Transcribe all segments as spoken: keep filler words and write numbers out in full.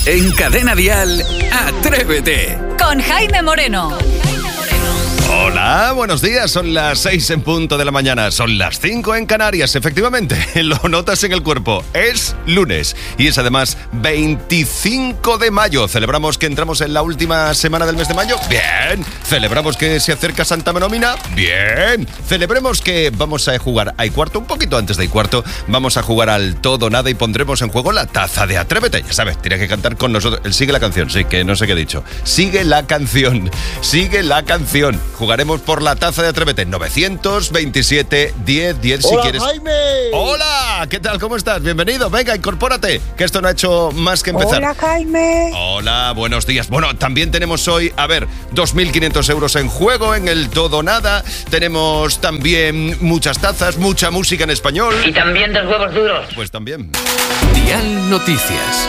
En Cadena Dial, Atrévete. Con Jaime Moreno. Hola, buenos días, son las seis en punto de la mañana, son las cinco en Canarias, efectivamente, lo notas en el cuerpo, es lunes y es además veinticinco de mayo, celebramos que entramos en la última semana del mes de mayo, bien, celebramos que se acerca Santa Menomina, bien, celebremos que vamos a jugar a cuarto, un poquito antes de cuarto, vamos a jugar al todo nada y pondremos en juego la taza de Atrévete, ya sabes, tienes que cantar con nosotros, sigue la canción, sí, que no sé qué he dicho, sigue la canción, sigue la canción. Jugaremos por la taza de Atrévete. novecientos veintisiete diez diez si Hola, quieres. Jaime. Hola, ¿qué tal? ¿Cómo estás? Bienvenido. Venga, incorpórate, que esto no ha hecho más que empezar. Hola, Jaime. Hola, buenos días. Bueno, también tenemos hoy, a ver, dos mil quinientos euros en juego en el todo nada. Tenemos también muchas tazas, mucha música en español. Y también dos huevos duros. Pues también. Dial Noticias.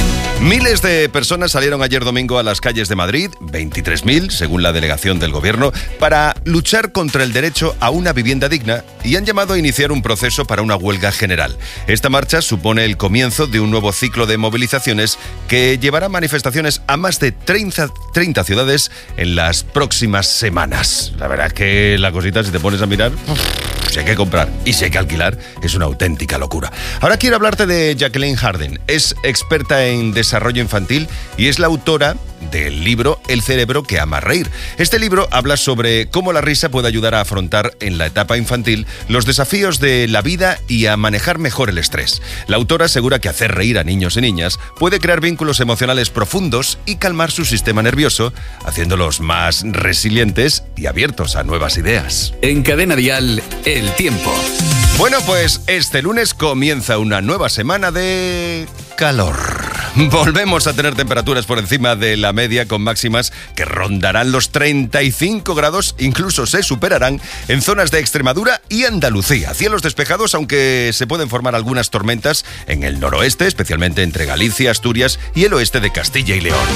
Miles de personas salieron ayer domingo a las calles de Madrid, veintitrés mil, según la delegación del gobierno, para luchar contra el derecho a una vivienda digna y han llamado a iniciar un proceso para una huelga general. Esta marcha supone el comienzo de un nuevo ciclo de movilizaciones que llevará manifestaciones a más de treinta, treinta ciudades en las próximas semanas. La verdad es que la cosita, si te pones a mirar, si hay que comprar y si hay que alquilar, es una auténtica locura. Ahora quiero hablarte de Jacqueline Harden. Es experta en desarrollo infantil y es la autora del libro El cerebro que ama reír. Este libro habla sobre cómo la risa puede ayudar a afrontar en la etapa infantil los desafíos de la vida y a manejar mejor el estrés. La autora asegura que hacer reír a niños y niñas puede crear vínculos emocionales profundos y calmar su sistema nervioso, haciéndolos más resilientes y abiertos a nuevas ideas. En Cadena Dial, el tiempo. Bueno, pues este lunes comienza una nueva semana de calor. Volvemos a tener temperaturas por encima de la media con máximas que rondarán los treinta y cinco grados, incluso se superarán en zonas de Extremadura y Andalucía. Cielos despejados, aunque se pueden formar algunas tormentas en el noroeste, especialmente entre Galicia, Asturias y el oeste de Castilla y León.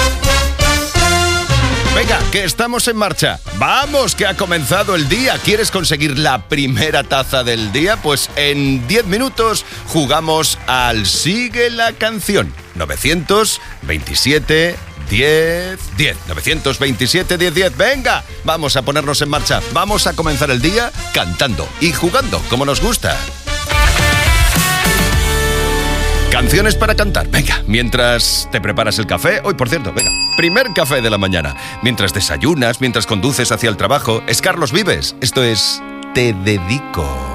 Venga, que estamos en marcha. Vamos, que ha comenzado el día. ¿Quieres conseguir la primera taza del día? Pues en diez minutos jugamos al Sigue la Canción. novecientos veintisiete diez diez. novecientos veintisiete diez diez. Venga, vamos a ponernos en marcha. Vamos a comenzar el día cantando y jugando como nos gusta. Canciones para cantar. Venga, mientras te preparas el café. Hoy, por cierto, venga, primer café de la mañana. Mientras desayunas, mientras conduces hacia el trabajo. Es Carlos Vives. Esto es Te Dedico.